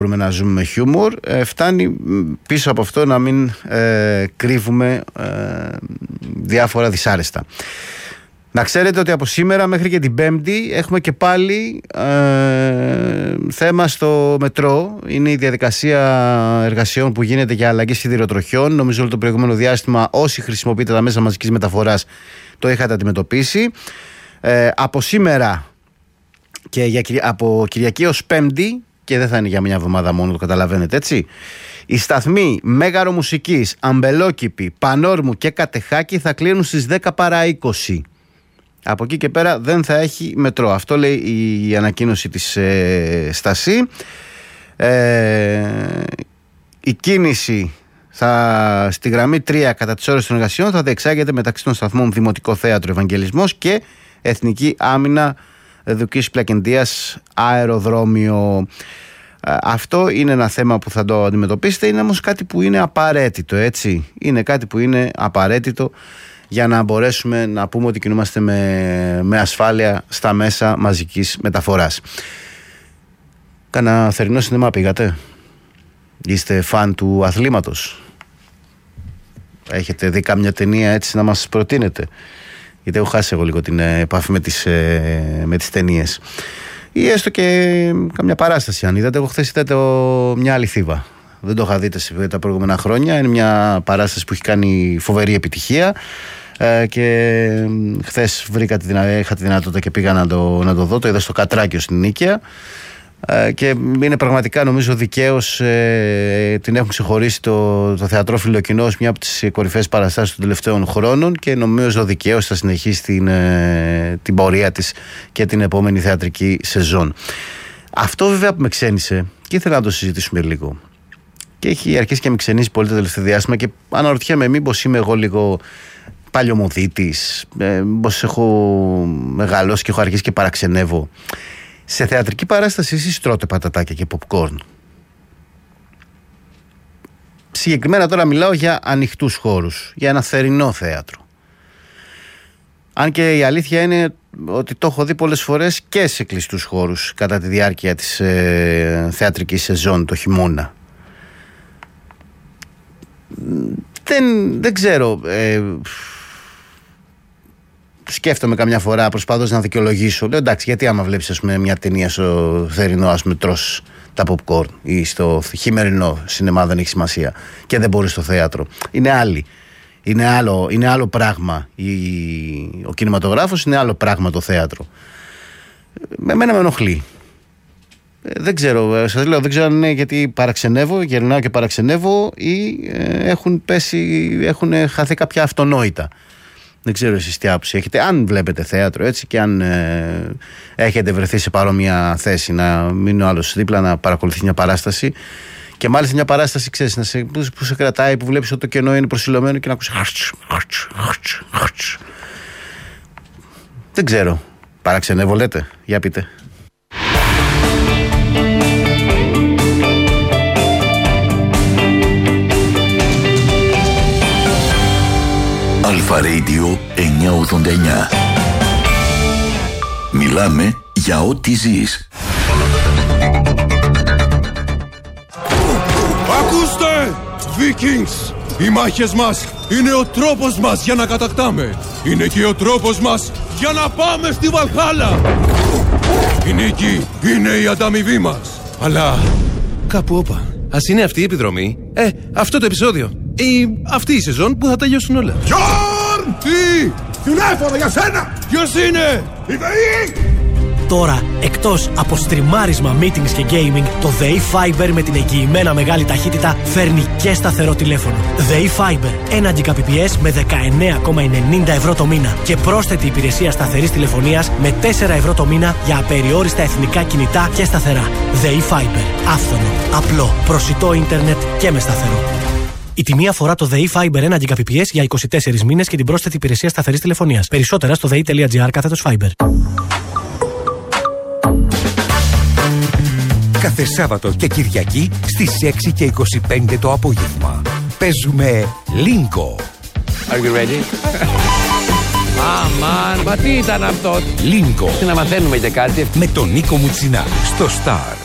μπορούμε να ζούμε με χιούμορ, φτάνει πίσω από αυτό να μην κρύβουμε διάφορα δυσάρεστα. Να ξέρετε ότι από σήμερα μέχρι και την Πέμπτη έχουμε και πάλι θέμα στο μετρό. Είναι η διαδικασία εργασιών που γίνεται για αλλαγή σιδηροτροχιών. Νομίζω ότι το προηγούμενο διάστημα όσοι χρησιμοποιείτε τα μέσα μαζικής μεταφοράς το είχατε αντιμετωπίσει. Από σήμερα και από Κυριακή ως Πέμπτη, και δεν θα είναι για μια εβδομάδα μόνο, το καταλαβαίνετε έτσι, οι σταθμοί Μέγαρο Μουσικής, Αμπελόκηπη, Πανόρμου και Κατεχάκη θα κλείνουν στις 10 παρά 20. Από εκεί και πέρα δεν θα έχει μετρό. Αυτό λέει η ανακοίνωση της Στασή. Η κίνηση στη γραμμή 3 κατά τις ώρες των εργασιών θα διεξάγεται μεταξύ των σταθμών Δημοτικό Θέατρο Ευαγγελισμός και Εθνική Άμυνα Δουκής Πλακεντίας Αεροδρόμιο. Αυτό είναι ένα θέμα που θα το αντιμετωπίσετε. Είναι όμως κάτι που είναι απαραίτητο, έτσι. Είναι κάτι που είναι απαραίτητο για να μπορέσουμε να πούμε ότι κινούμαστε με ασφάλεια στα μέσα μαζικής μεταφοράς. Κάνα θερινό σινεμά πήγατε? Είστε φαν του αθλήματος? Έχετε δει κάμια ταινία έτσι να μας προτείνετε? Γιατί έχω χάσει εγώ λίγο την επαφή με τις ταινίες. Ή έστω και καμιά παράσταση αν είδατε. Εγώ χθες είδατε μια άλλη Θήβα. Δεν το είχα δει τα προηγούμενα χρόνια. Είναι μια παράσταση που έχει κάνει φοβερή επιτυχία. Και χθες είχα τη δυνατότητα και πήγα να το δω. Το είδα στο Κατράκιο στην Νίκαια. Και είναι πραγματικά νομίζω δικαίως την έχουν ξεχωρίσει το θεατρόφιλο κοινό ως μια από τις κορυφαίες παραστάσεις των τελευταίων χρόνων και νομίζω δικαίως θα συνεχίσει την πορεία της και την επόμενη θεατρική σεζόν. Αυτό βέβαια που με ξένησε και ήθελα να το συζητήσουμε λίγο και έχει αρχίσει και με ξενήσει πολύ το τελευταίο διάστημα και αναρωτιέμαι μήπως είμαι εγώ λίγο παλιωμοδίτης, μήπως έχω μεγαλώσει και έχω αρχίσει και παραξενεύω. Σε θεατρική παράσταση εσείς τρώτε πατατάκια και popcorn? Συγκεκριμένα τώρα μιλάω για ανοιχτούς χώρους, για ένα θερινό θέατρο. Αν και η αλήθεια είναι ότι το έχω δει πολλές φορές και σε κλειστούς χώρους κατά τη διάρκεια της θεατρικής σεζόν το χειμώνα. Δεν ξέρω... Σκέφτομαι καμιά φορά προσπαθώντας να δικαιολογήσω. Λέω εντάξει, γιατί άμα βλέπεις μια ταινία στο θερινό, τρως τα popcorn ή στο χειμερινό σινεμά δεν έχει σημασία και δεν μπορείς στο θέατρο. Είναι άλλη. Είναι άλλο πράγμα. Ο κινηματογράφος είναι άλλο πράγμα το θέατρο. Εμένα με ενοχλεί. Δεν ξέρω, σας λέω, δεν ξέρω αν είναι γιατί παραξενεύω, γερνάω και παραξενεύω ή έχουν χαθεί κάποια αυτονόητα. Δεν ξέρω εσείς τι άποψη έχετε. Αν βλέπετε θέατρο έτσι και αν έχετε βρεθεί σε παρόμοια θέση να μείνει ο άλλος δίπλα να παρακολουθεί μια παράσταση και μάλιστα μια παράσταση ξέρεις που σε κρατάει, που βλέπεις ότι το κενό είναι προσιλωμένο και να ακούσεις δεν ξέρω. Παραξενεύω λέτε? Για πείτε. Αλφα Radio 989. Μιλάμε για ό,τι ζεις. Ακούστε! Vikings! Οι μάχες μας είναι ο τρόπος μας για να κατακτάμε. Είναι και ο τρόπος μας για να πάμε στη Βαλχάλα. Η νίκη είναι η ανταμοιβή μας. Αλλά κάπου όπα. Ας είναι αυτή η επιδρομή, αυτό το επεισόδιο ή αυτή η σεζόν που θα τελειώσουν όλα. Γιόρν! Τι! Τηλέφωνο για σένα! Ποιος είναι? Η ΔΕΗ! Τώρα, εκτός από στριμάρισμα, meetings και gaming, το ΔΕΗ Fiber με την εγγυημένα μεγάλη ταχύτητα φέρνει και σταθερό τηλέφωνο. ΔΕΗ Fiber, 1 Gbps με 19,90 ευρώ το μήνα και πρόσθετη υπηρεσία σταθερής τηλεφωνίας με 4 ευρώ το μήνα για απεριόριστα εθνικά κινητά και σταθερά. ΔΕΗ Fiber, άφθονο, απλό, προσιτό ίντερνετ και με σταθερό. Η τιμή αφορά το ΔΕΗ Fiber 1 Gbps για 24 μήνες και την πρόσθετη υπηρεσία σταθερής τηλεφωνίας. Περισσότερα στο dei.gr/Fiber. Κάθε Σάββατο και Κυριακή στις 6 και 25 το απόγευμα. Παίζουμε Λίνκο. Are you ready? Αμάν, μα τι ήταν αυτό? Λίνκο. Να μαθαίνουμε και κάτι. Με τον Νίκο Μουτσινά στο Star.